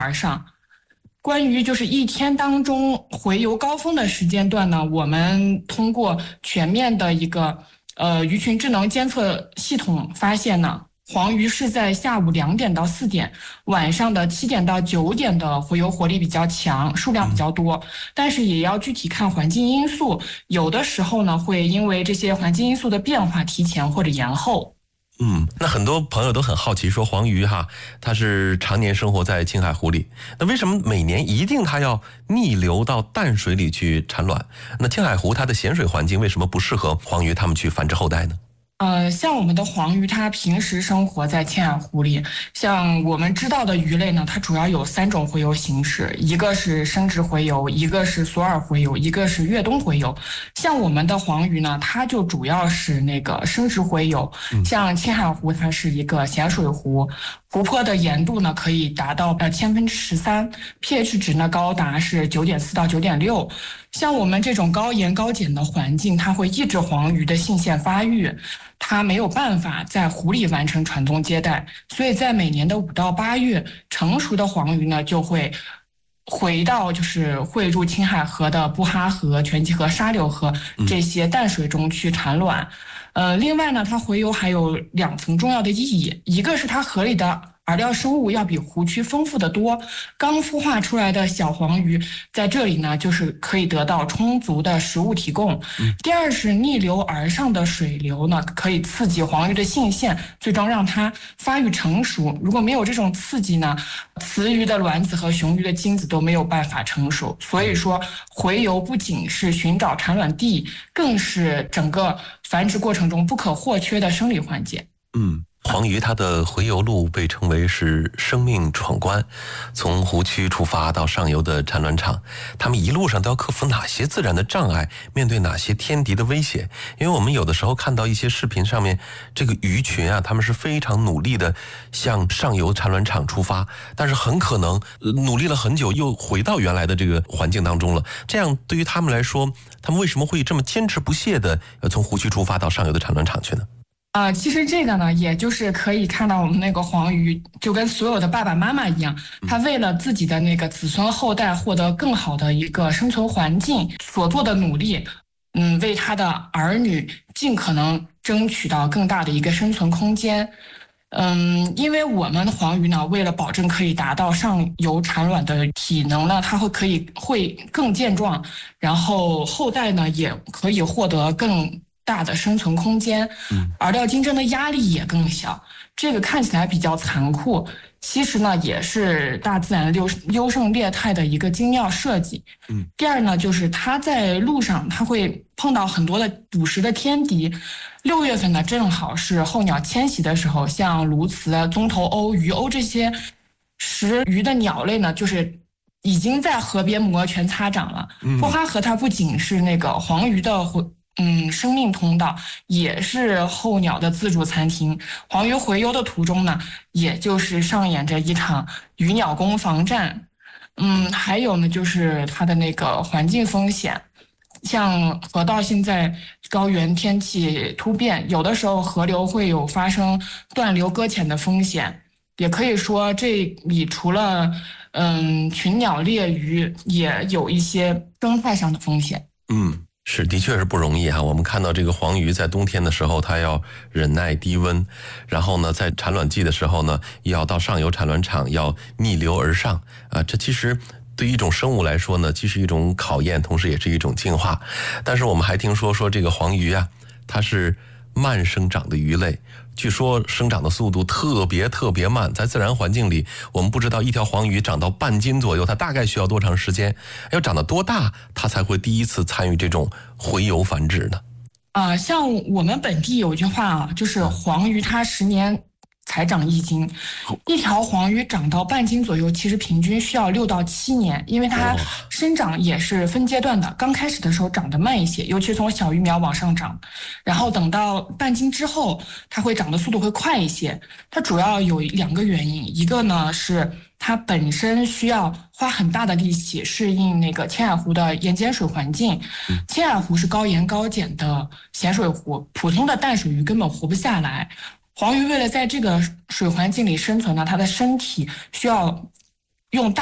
而上。关于就是一天当中洄游高峰的时间段呢，我们通过全面的一个鱼群智能监测系统发现呢，黄鱼是在下午2点到4点，晚上的7点到9点的洄游活力比较强，数量比较多，但是也要具体看环境因素，有的时候呢会因为这些环境因素的变化提前或者延后。 那很多朋友都很好奇，说黄鱼它是常年生活在青海湖里，那为什么每年一定它要逆流到淡水里去产卵？那青海湖它的咸水环境为什么不适合黄鱼它们去繁殖后代呢？ 像我们的黄鱼，它平时生活在青海湖里。像我们知道的鱼类呢，它主要有3种洄游形式，一个是生殖洄游，一个是索尔洄游，一个是越冬洄游。像我们的黄鱼呢，它就主要是那个生殖洄游。像青海湖，它是一个咸水湖，湖泊的盐度呢可以达到13%，pH 值呢高达是9.4到9.6。像我们这种高盐高碱的环境，它会抑制黄鱼的性腺发育，它没有办法在湖里完成传宗接代，所以在每年的5到8月，成熟的黄鱼呢就会回到就是汇入青海河的布哈河、全集河、沙流河这些淡水中去产卵。另外呢，它洄游还有2层重要的意义，一个是它河里的饵料生物要比湖区丰富得多，刚孵化出来的小黄鱼在这里呢，就是可以得到充足的食物提供。第二是逆流而上的水流呢，可以刺激黄鱼的性腺，最终让它发育成熟。如果没有这种刺激呢，雌鱼的卵子和雄鱼的精子都没有办法成熟。所以说，洄游不仅是寻找产卵地，更是整个繁殖过程中不可或缺的生理环节。 黄鱼它的洄游路被称为是生命闯关，从湖区出发到上游的产卵场，它们一路上都要克服哪些自然的障碍，面对哪些天敌的威胁？因为我们有的时候看到一些视频上面，这个鱼群它们是非常努力的向上游产卵场出发，但是很可能努力了很久又回到原来的这个环境当中了。这样对于他们来说，他们为什么会这么坚持不懈的从湖区出发到上游的产卵场去呢？ 其实这个呢，也就是可以看到我们那个黄鱼，就跟所有的爸爸妈妈一样，他为了自己的那个子孙后代获得更好的一个生存环境所做的努力，为他的儿女尽可能争取到更大的一个生存空间。因为我们的黄鱼呢，为了保证可以达到上游产卵的体能呢，它会更健壮，然后后代呢也可以获得更大的生存空间，饵料竞争的压力也更小。这个看起来比较残酷，其实呢也是大自然优胜劣汰的一个精妙设计。第二呢，就是它在路上它会碰到很多的捕食的天敌。6月份呢，正好是候鸟迁徙的时候，像鸬鹚、棕头鸥、鱼鸥这些食鱼的鸟类呢，就是已经在河边摩拳擦掌了。布哈河它不仅是那个黄鱼的生命通道，也是候鸟的自助餐厅。黄鱼洄游的途中呢，也就是上演着一场鱼鸟攻防战。还有呢，就是它的那个环境风险，像河道现在高原天气突变，有的时候河流会有发生断流搁浅的风险。也可以说，这里除了群鸟猎鱼，也有一些生态上的风险。 是，的确是不容易我们看到这个黄鱼在冬天的时候，它要忍耐低温，然后呢，在产卵季的时候呢，要到上游产卵场，要逆流而上这其实对于一种生物来说呢，既是一种考验，同时也是一种进化。但是我们还听说这个黄鱼它是慢生长的鱼类，据说生长的速度特别慢，在自然环境里，我们不知道一条黄鱼长到半斤左右，它大概需要多长时间，要长到多大，它才会第一次参与这种洄游繁殖呢？ 像我们本地有句话就是黄鱼它10年才长1斤，一条黄鱼长到半斤左右，其实平均需要6到7年，因为它生长也是分阶段的，刚开始的时候长得慢一些，尤其从小鱼苗往上长，然后等到半斤之后，它会长的速度会快一些。它主要有2个原因，一个呢是它本身需要花很大的力气适应那个青海湖的盐碱水环境，青海湖是高盐高碱的咸水湖，普通的淡水鱼根本活不下来。黄鱼为了在这个水环境里生存呢，它的身体需要用